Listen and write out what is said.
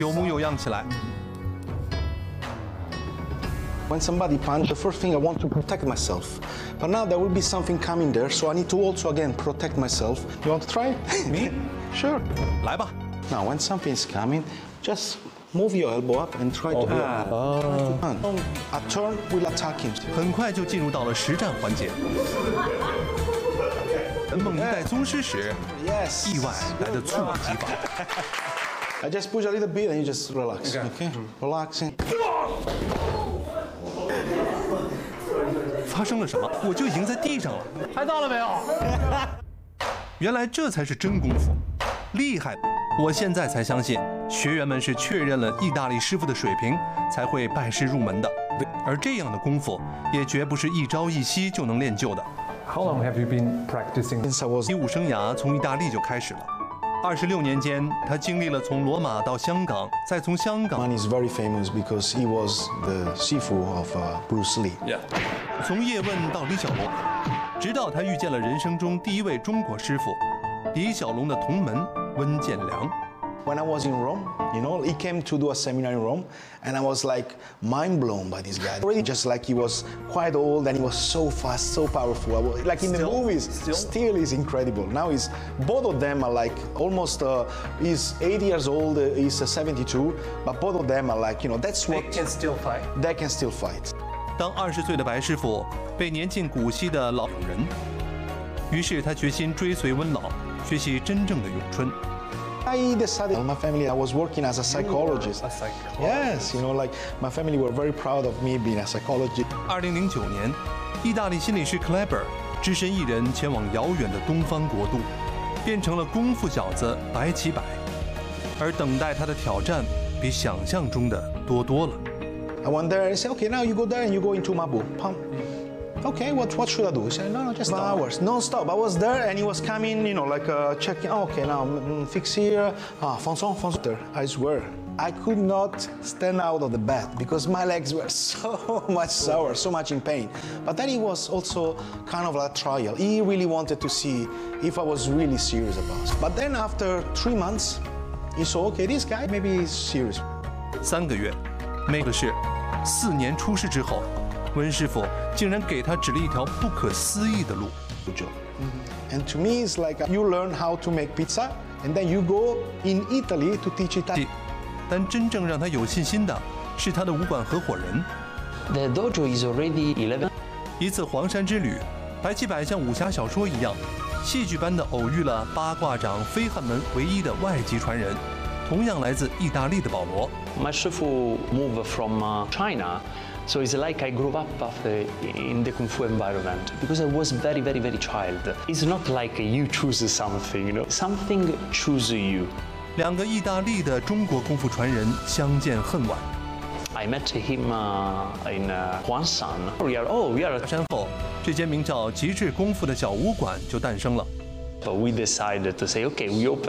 有模有样起来。 When somebody punches, the first thing I want to protect myself. But now there will be something coming there, so I need to also again protect myself. You want to try? Me? Sure. 来吧。 Now when something is coming, just move your elbow up and try to turn. A turn will attack him. 很快就进入到了实战环节。猛一代宗师时， Yes. 意外来的猝不及防。 I just push a little bit and you just relax. Okay? Relaxing. 发生了什么？我就已经在地上了。 拍到了没有？ 原来这才是真功夫，厉害！我现在才相信，学员们是确认了意大利师傅的水平，才会拜师入门的。而这样的功夫，也绝不是一朝一夕就能练就的。 How long have you been practicing? Since I was 习武生涯从意大利就开始了。26年间，他经历了从罗马到香港，再从香港 Man is very famous because he was the Sifu of Bruce Lee. 从叶问到李小龙，直到他遇见了人生中第一位中国师傅，李小龙的同门温建良。 When I was in Rome, you know, he came to do a seminar in Rome, and I was like mind blown by this guy. Already just like he was quite old and he was so fast, so powerful. Like in the movies, still is incredible. Now he's both of them are like almost he's 80 years old, he's 72, but both of them are like, you know, that's what They can still fight. they can still fight. 当20岁的白师傅被年近古稀的老人，于是他决心追随温老，学习真正的咏春。 I decided, my family, I was working as a psychologist. A psychologist. Yes, you know, like my family were very proud of me being a psychologist. 2009年，意大利心理师 Kleber 只身一人前往遥远的东方国度，变成了功夫小子白起百，而等待他的挑战比想象中的多多了。 I went there and said, okay, now you go there and you go into Mabu. Pump. Okay, what should I do? He said, no, just hours, non-stop. I was there and he was coming, you know, like checking. Oh, okay, now fix here. Fonson. I swear, I could not stand out of the bed because my legs were so much sore, so much in pain. But then it was also kind of a trial. He really wanted to see if I was really serious about it. But then after 3 months, he saw, okay, this guy maybe is serious. 3个月，美的是，4年出师之后，温师傅竟然给他指了一条不可思议的路。 And to me, it's like you learn how to make pizza, and then you go in Italy to teach Italian. 但真正让他有信心的是他的武馆合伙人。 The dojo is already 11. 一次黄山之旅，白起百像武侠小说一样，戏剧般的偶遇了八卦掌飞汉门唯一的外籍传人，同样来自意大利的保罗。 My shifu moved from China, so it's like I grew up in the Kung Fu environment because I was very child. It's not like you choose something, you know, something choose you. 2个意大利的中国功夫传人相见恨晚。 I met him in Huangshan. We are. 山后，这间名叫极致功夫的小武馆就诞生了。 But we decided to say, okay, we open